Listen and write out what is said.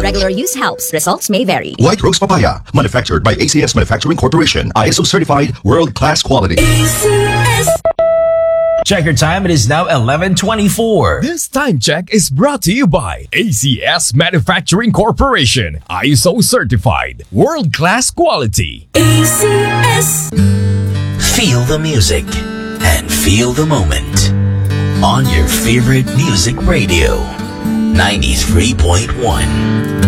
regular use helps. Results may vary. White Rose Papaya, manufactured by ACS Manufacturing Corporation. ISO certified, world-class quality. Check your time. It is now 11:24. This time check is brought to you by ACS Manufacturing Corporation. ISO certified, world-class quality. ACS. Feel the music and feel the moment on your favorite music radio, 93.1.